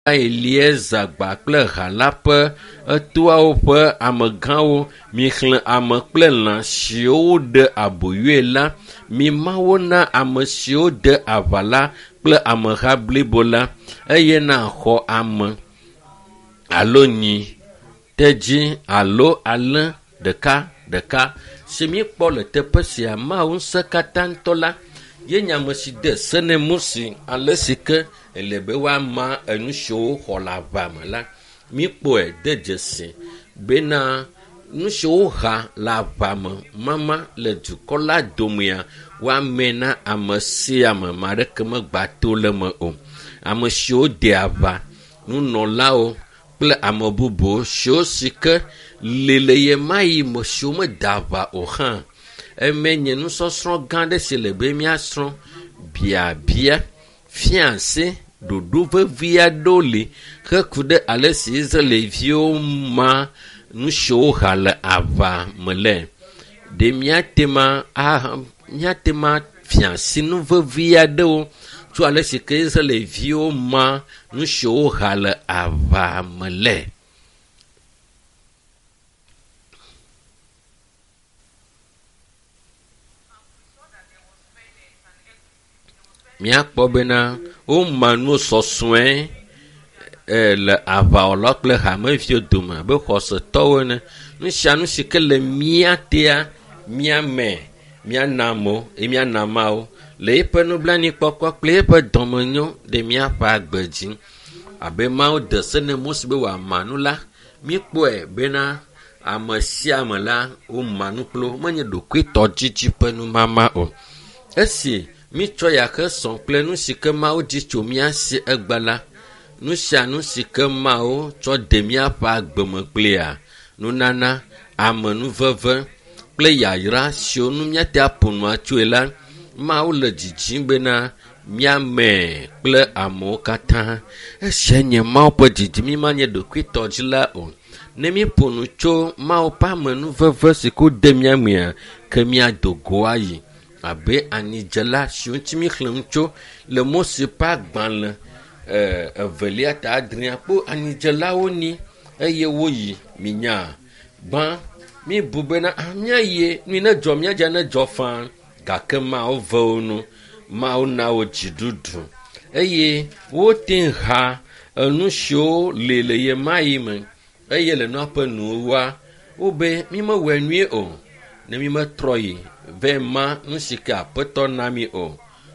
Eliezer gba kple hala ƒe etoawo ƒe amegãwo mi xlẽ ame kple lã siwo ɖe aboyoe la mi mawo na ame siwo de aʋa la kple ameha blibo la eye na xɔ ame alo nyi tedzi alo alẽ ɖeka si mi kpɔ le teƒe sia Mawu Ŋusẽkatãtɔ la ye nyame si de se ne Mose ale si ke ele be woama enu siwo xɔ le aʋa me la mi kpɔe de dzesi bena nu siwo ha le aʋa me mama le dukɔ la domea woame na ame sia ame aɖeke megbato le me o. Ame siwo de aʋa, nunɔlawo kple ame bubuwo siwo si ke le ye ma yi me siwo meda aʋa o hã. Emenye nusɔsrɔ̃ gã aɖe si le be míasrɔ̃ biabia fiase ɖoɖo vevi aɖewo li heku ɖe ale si Israelviwo ma nu siwo ha le aʋa me le. Ɖe míatema fiasi nu vevi aɖewo tso ale si ke Israelviwo ma nu siwo ha le aʋa me le. Míakpɔ bena woma nu sɔsɔe le aʋawɔla kple hameviwo dome abe xɔsetɔwo ene. Nu sia nu si ke le míatea míame míana mo míana mawo le eƒe nublanuikpɔkpɔ kple eƒe dɔmenyo ɖe míaƒe agbe dzi abe Mawu de se ne Mose be wòama nu la míkpɔe bena ame sia ame la woma nu kplo menye ɖokuitɔ dzidzi ƒe numama o. Esi mitsɔ ya ke sɔn kple nu si ke Mawu dzi tso mía si egbe la, nu sia nu si ke Mawu tsɔ de míaƒe agbe me kplia, nunana, amenuveve kple yayra siwo nu míate aƒonua tsoe la, Mawu le dzidzim bena míame kple amewo katã. Esia nye Mawu ƒe dzidzimi ma nye ɖokuitɔ dzi la o. Ne míƒonu tso Mawu ƒe amenuveve si ke wode mía mea, ke míado go ayi. Abe anidzela si ŋuti mi xlẽm tso le Mose ƒe agbalẽ evelia ta adrea kpo anidzelawo ni eye woyi minya gbã mi bu bena míayi nu ne dzɔ míadze ne dzɔ fãa gake Mawu ve wo nu, Mawu na wo dziɖuɖu eye wote ha enu siwo le ye ma yi me eye le nua ƒe nuwoa wo be mi mewɔe nyuie o ne mi metrɔ yi ve ma nu si ke Aƒetɔ na mi o.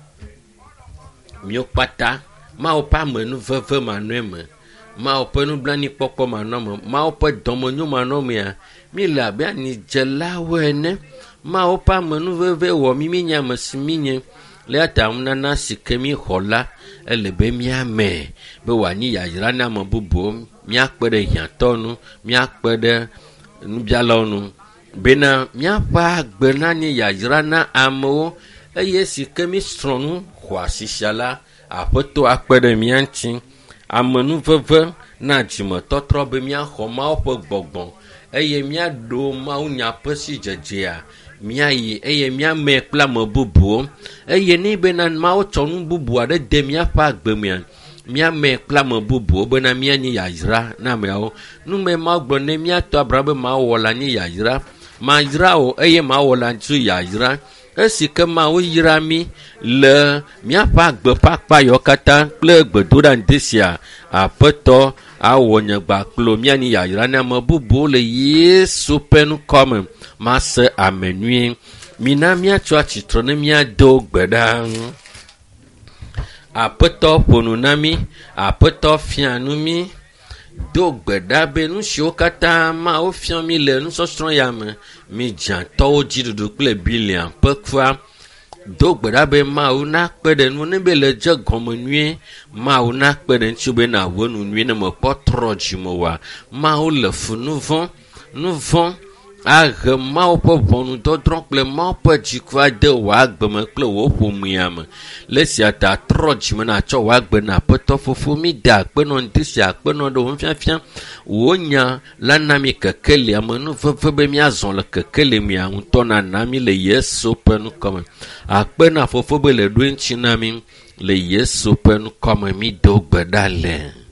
Mío kpata Mawu ƒe amenuveve manɔe me, Mawu ƒe nublanuikpɔkpɔ manɔ me, Mawu ƒe dɔmenyo manɔ mea, mi le abe anidzelawo ene. Mawu ƒe amenuveve wɔ mi nye ame si mi nye le ata nunana si ke mi xɔ la ele be míame be wòanyi yayra na ame bubuwo, míakpe ɖe hiãtɔwo nu, míakpe ɖe nubialawo nu bena míaƒe agbe nanye yayra na amewo eye si ke mi srɔ̃nu xɔ asisia la Aƒetɔ akpe ɖe mía ŋuti. Amenuveve na dzimetɔtrɔ be míaxɔ Mawu ƒe gbɔgbɔ eye míaɖo Mawu nya ƒe si dzedzea míayi eye míame kple ame bubuwo eye ne bena Mawu tsɔ nu bubu aɖe de míaƒe agbe mea míame kple ame bubuwo bena míanye yayra na ameawo. Nume Mawu gblɔ ne míatɔ Abraham be Mawu wɔ la nye yayra, mayra o eye Mawu wɔ la tso yayra. Esi ke Mawu yra mi le míaƒe agbe ƒe akpa yawo katã kple gbedoɖa ŋdi sia, Aƒetɔ awɔ nye gbakplo míanyi yayra ne ame bubuwo le Yesu ƒe nukɔ me. Mase ame nyuie. Mina míatso atsitre ne míado gbe ɖa. Aƒetɔ ƒonu na mi, Aƒetɔ fia nu mi, do gbe ɖa be nu siwo katã Mawu fia mi le nusɔsrɔ̃ ya me, mi dzãtɔwo dziɖuɖu kple bilia ƒe kua. Do gbe ɖa be Mawu nakpe ɖe nu ne be le dze gɔme nyuie, Mawu nakpe ɖe ŋuti be nawɔ nu nyuie ne mekpɔ trɔ dzime wa. Mawu le fu nu vɔ̃ ahe Mawu ƒe ʋɔnudɔdrɔ̃ kple Mawu ƒe dziku ade wò agbe me kple wò ƒomea me. Le sia ta trɔ dzime natsɔ wò agbe na Aƒetɔ Fofo. Mi de akpenɔ ŋdi sia akpenɔ ɖe wo fiafia. Wò nya la na mi kekeli amenuveve be míazɔ le kekeli mea ŋutɔ nana mi le Yesu ƒe nukɔme. Akpe na Fofo be le ɖo ŋuti na mi le Yesu ƒe nukɔme mi do gbe ɖa le.